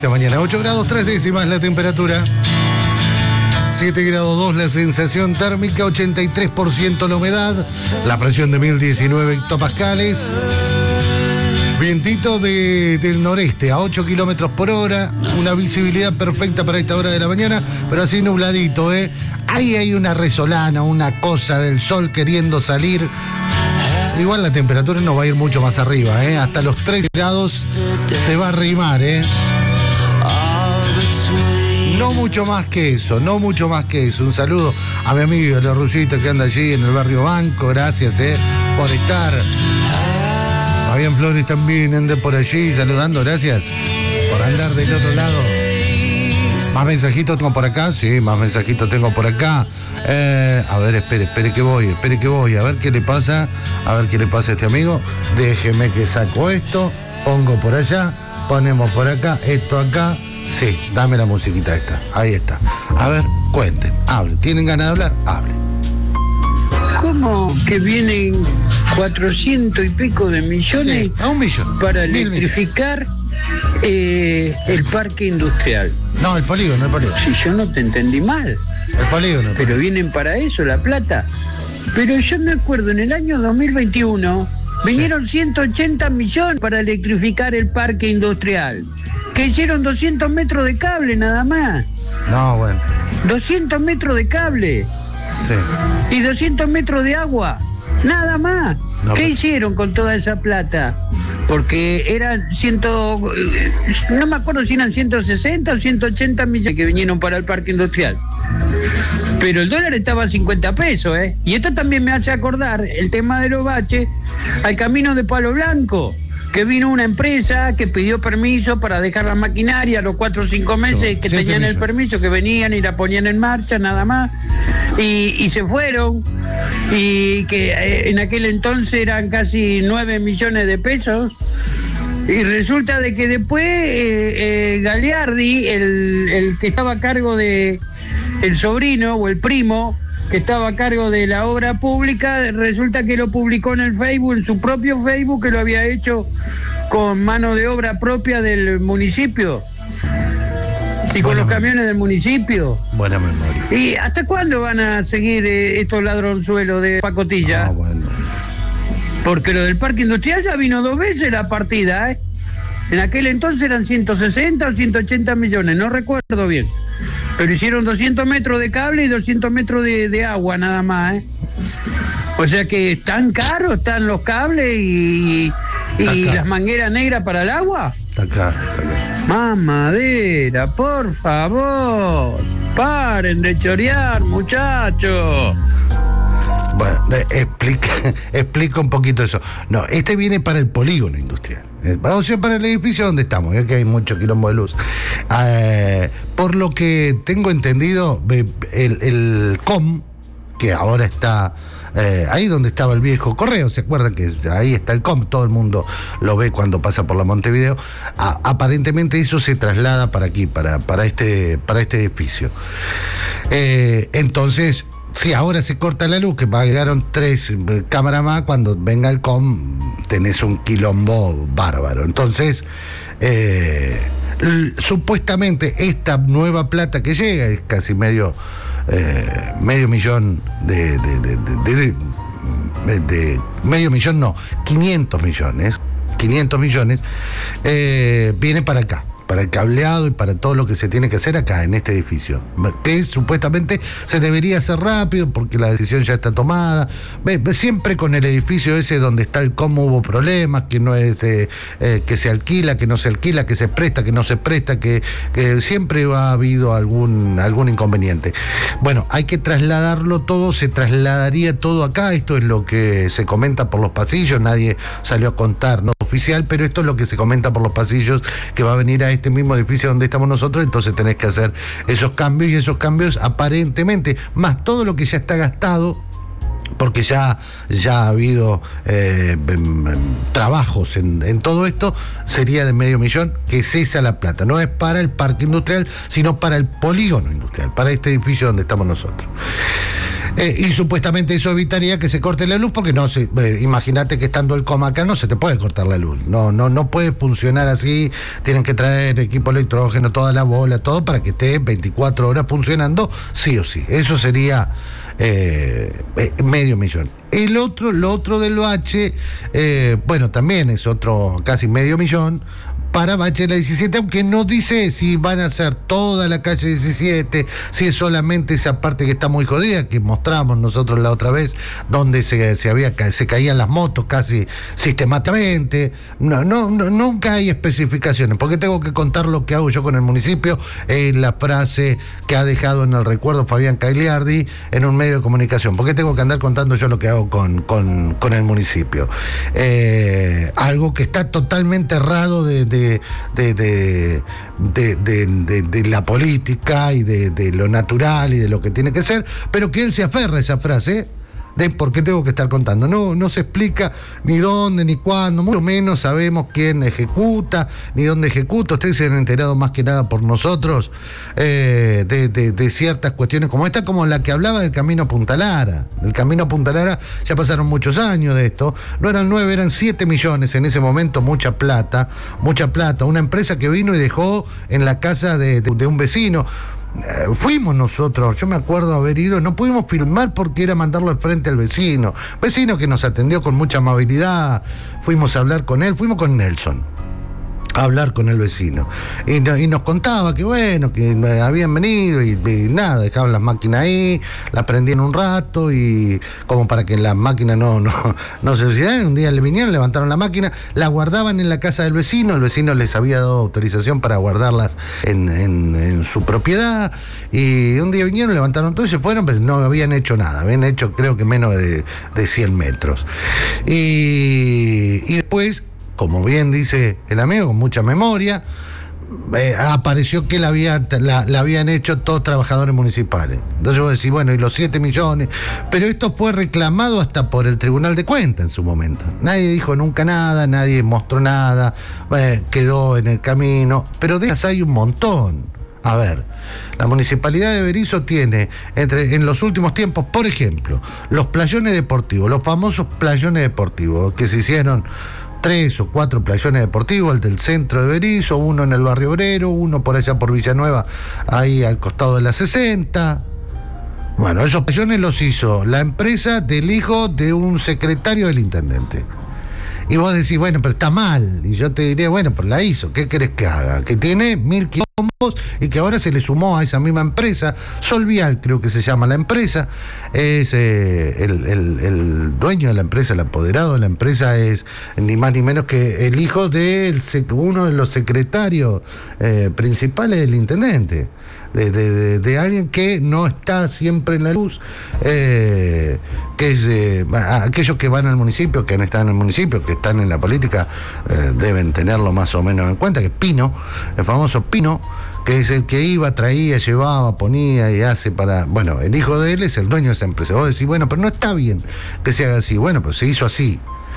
De mañana, 8 grados 3 décimas la temperatura, 7 grados 2 la sensación térmica, 83% la humedad, la presión de 1019 hectopascales, vientito del noreste a 8 kilómetros por hora, una visibilidad perfecta para esta hora de la mañana, pero así nubladito, Ahí hay una resolana, una cosa del sol queriendo salir. Igual la temperatura no va a ir mucho más arriba, hasta los 3 grados se va a arrimar, No mucho más que eso, no mucho más que eso. Un saludo a mi amigo la Rusita que anda allí en el barrio Banco, gracias por estar. Fabián Flores también anda por allí saludando, gracias por andar del otro lado. Más mensajitos tengo por acá, sí, más mensajitos tengo por acá. A ver, espere que voy, a ver qué le pasa, a este amigo. Déjeme que saco esto, pongo por allá, ponemos por acá, esto acá. Sí, dame la musiquita esta, ahí está. A ver, cuenten, hablen, ¿tienen ganas de hablar? Hablen. ¿Cómo que vienen 400 y pico de millones? Sí, a 1 millón. Para electrificar el parque industrial? No, el polígono. Si yo no te entendí mal. El polígono. Pero vienen para eso, la plata. Pero yo me acuerdo, en el año 2021, vinieron 180 millones para electrificar el parque industrial. Que hicieron 200 metros de cable nada más. No, bueno. 200 metros de cable. Sí. Y 200 metros de agua. Nada más. No, ¿Qué hicieron con toda esa plata? Porque eran no me acuerdo si eran 160 o 180 millones que vinieron para el parque industrial. Pero el dólar estaba a 50 pesos, Y esto también me hace acordar el tema de los baches al camino de Palo Blanco, que vino una empresa que pidió permiso para dejar la maquinaria a los 4 o 5 meses que tenían el permiso, que venían y la ponían en marcha nada más, y se fueron, y que en aquel entonces eran casi 9 millones de pesos, y resulta de que después Gagliardi, el que estaba a cargo de el sobrino o el primo, que estaba a cargo de la obra pública, resulta que lo publicó en el Facebook, en su propio Facebook, que lo había hecho con mano de obra propia del municipio y con los camiones del municipio. Buena memoria. ¿Y hasta cuándo van a seguir estos ladronzuelos de pacotilla? Bueno. Porque lo del parque industrial ya vino 2 veces la partida, En aquel entonces eran 160 o 180 millones, no recuerdo bien. Pero hicieron 200 metros de cable y 200 metros de agua nada más, O sea que tan caros están los cables y las mangueras negras para el agua. Está caro. Mamadera, por favor. Paren de chorear, muchachos. Bueno, explica un poquito eso. No, este viene para el polígono industrial. Vamos a ir para el edificio donde estamos, que hay mucho quilombo de luz. Por lo que tengo entendido, el COM, que ahora está ahí donde estaba el viejo correo, ¿se acuerdan que ahí está el COM? Todo el mundo lo ve cuando pasa por la Montevideo. Aparentemente eso se traslada para aquí, para este edificio. Entonces, si ahora se corta la luz, que llegaron 3 cámaras más, cuando venga el COM tenés un quilombo bárbaro. Entonces, supuestamente esta nueva plata que llega es casi medio millón medio millón no, 500 millones, viene para acá, para el cableado y para todo lo que se tiene que hacer acá en este edificio, que supuestamente se debería hacer rápido porque la decisión ya está tomada. Siempre con el edificio ese donde está el COM hubo problemas, que no es que se alquila, que no se alquila, que se presta, que no se presta, que siempre ha habido algún inconveniente. Bueno, hay que trasladarlo todo, se trasladaría todo acá. Esto es lo que se comenta por los pasillos, nadie salió a contar, no oficial, pero esto es lo que se comenta por los pasillos, que va a venir a este mismo edificio donde estamos nosotros. Entonces tenés que hacer esos cambios, y esos cambios aparentemente, más todo lo que ya está gastado, porque ya ha habido trabajos en todo esto, sería de medio millón, que es esa la plata. No es para el parque industrial, sino para el polígono industrial, para este edificio donde estamos nosotros. Y supuestamente eso evitaría que se corte la luz, porque no se, imagínate que estando el coma acá no se te puede cortar la luz. No puede funcionar así. Tienen que traer equipo electrógeno, toda la bola, todo para que esté 24 horas funcionando, sí o sí. Eso sería medio millón. Lo otro del bache, bueno, también es otro casi medio millón para bache la 17, aunque no dice si van a hacer toda la calle 17, si es solamente esa parte que está muy jodida, que mostramos nosotros la otra vez, donde se caían las motos casi sistemáticamente. Nunca hay especificaciones, porque tengo que contar lo que hago yo con el municipio, la frase que ha dejado en el recuerdo Fabián Cagliardi en un medio de comunicación, porque tengo que andar contando yo lo que hago con el municipio. Algo que está totalmente errado de la política y de lo natural y de lo que tiene que ser, pero que él se aferra a esa frase de por qué tengo que estar contando. No se explica ni dónde ni cuándo, mucho menos sabemos quién ejecuta ni dónde ejecuta. Ustedes se han enterado más que nada por nosotros de ciertas cuestiones como esta, como la que hablaba del Camino Punta Lara. El Camino Punta Lara, ya pasaron muchos años de esto, no eran 9, eran 7 millones en ese momento, mucha plata. Una empresa que vino y dejó en la casa de un vecino. Fuimos nosotros, yo me acuerdo haber ido, no pudimos filmar porque era mandarlo al frente al vecino que nos atendió con mucha amabilidad. Fuimos a hablar con él, fuimos con Nelson a hablar con el vecino y nos contaba que bueno, que habían venido y nada, dejaban las máquinas ahí, las prendían un rato y como para que las máquinas no se oxidaran. Un día le vinieron, levantaron la máquina, la guardaban en la casa del vecino, el vecino les había dado autorización para guardarlas en su propiedad, y un día vinieron, levantaron todo y se fueron, pero no habían hecho nada, habían hecho creo que menos de 100 metros. Y después, como bien dice el amigo, con mucha memoria, apareció que la habían hecho todos trabajadores municipales. Entonces vos decís, bueno, y los 7 millones, pero esto fue reclamado hasta por el Tribunal de Cuentas en su momento. Nadie dijo nunca nada, nadie mostró nada, quedó en el camino, pero de esas hay un montón. A ver, la Municipalidad de Berisso tiene, en los últimos tiempos, por ejemplo, los playones deportivos, los famosos playones deportivos, que se hicieron 3 o 4 playones deportivos, el del centro de Berisso, uno en el barrio obrero, uno por allá por Villanueva, ahí al costado de la 60. Bueno, esos playones los hizo la empresa del hijo de un secretario del intendente. Y vos decís, bueno, pero está mal. Y yo te diría, bueno, pero la hizo. ¿Qué querés que haga? Que tiene 1000 quilombos y que ahora se le sumó a esa misma empresa. Solvial, creo que se llama la empresa. Es el dueño de la empresa, el apoderado de la empresa es ni más ni menos que el hijo de uno de los secretarios principales del intendente. De alguien que no está siempre en la luz, que es aquellos que van al municipio, que han estado en el municipio, que están en la política, deben tenerlo más o menos en cuenta, que Pino, el famoso Pino, que es el que iba, traía, llevaba, ponía y hace para... Bueno, el hijo de él es el dueño de esa empresa. Vos decís, bueno, pero no está bien que se haga así. Bueno, pues se hizo así.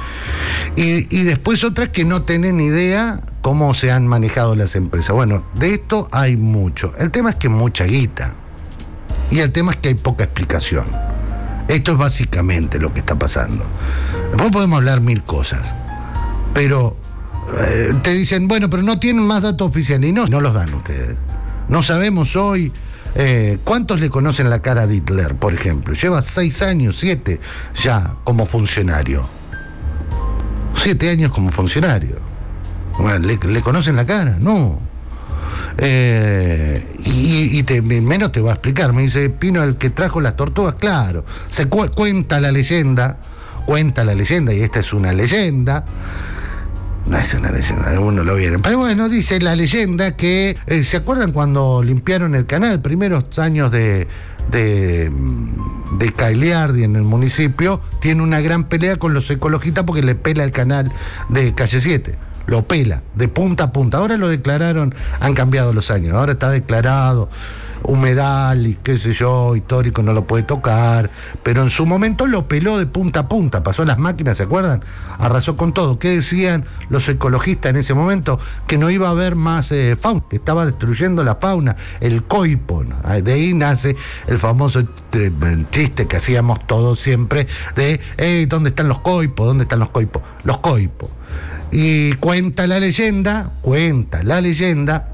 Y después otras que no tienen idea cómo se han manejado las empresas. Bueno, de esto hay mucho. El tema es que mucha guita. Y el tema es que hay poca explicación. Esto es básicamente lo que está pasando. Después podemos hablar 1000 cosas. Pero te dicen, bueno, pero no tienen más datos oficiales. Y no los dan ustedes. No sabemos hoy cuántos le conocen la cara a Hitler, por ejemplo. Lleva 6 años, 7 ya como funcionario. 7 años como funcionario. Bueno, ¿le conocen la cara? No. Menos te va a explicar. Me dice, Pino, el que trajo las tortugas, claro. Se cuenta la leyenda, y esta es una leyenda. No es una leyenda, algunos lo vieron. Pero bueno, dice la leyenda que... ¿se acuerdan cuando limpiaron el canal? Primeros años de Cagliardi en el municipio, tiene una gran pelea con los ecologistas porque le pela el canal de Calle 7. Lo pela, de punta a punta. Ahora lo declararon, han cambiado los años, ahora está declarado humedal y qué sé yo, histórico, no lo puede tocar, pero en su momento lo peló de punta a punta, pasó las máquinas, ¿se acuerdan? Arrasó con todo. ¿Qué decían los ecologistas en ese momento? Que no iba a haber más fauna, que estaba destruyendo la fauna, el coipo, ¿no? De ahí nace el famoso chiste que hacíamos todos siempre de, ¿dónde están los coipos? ¿Dónde están los coipos? Los coipos. Y cuenta la leyenda